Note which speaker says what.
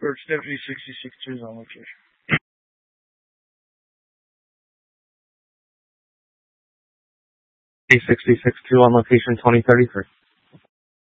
Speaker 1: First Deputy 66 is on location.
Speaker 2: 66-2 on location 2033.